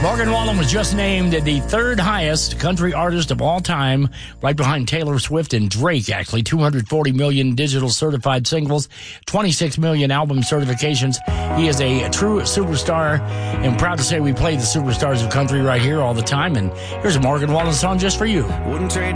Morgan Wallen was just named the third highest country artist of all time, right behind Taylor Swift and Drake, actually. 240 million digital certified singles, 26 million album certifications. He is a true superstar, and proud to say we play the superstars of country right here all the time. And here's a Morgan Wallen song just for you. Wouldn't trade